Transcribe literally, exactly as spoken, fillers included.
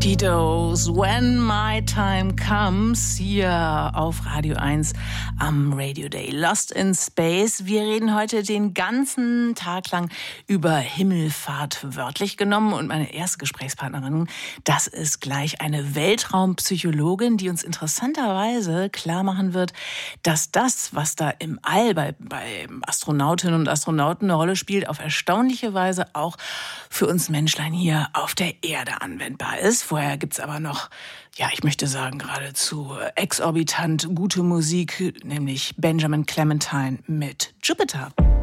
Didos, When My Time Comes, hier auf Radio eins am Radio Day. Lost in Space. Wir reden heute den ganzen Tag lang über Himmelfahrt wörtlich genommen. Und meine erste Gesprächspartnerin, das ist gleich eine Weltraumpsychologin, die uns interessanterweise klar machen wird, dass das, was da im All bei, bei Astronautinnen und Astronauten eine Rolle spielt, auf erstaunliche Weise auch für uns Menschlein hier auf der Erde anwendbar ist. Vorher gibt's aber noch, ja, ich möchte sagen, geradezu exorbitant gute Musik, nämlich Benjamin Clementine mit Jupiter.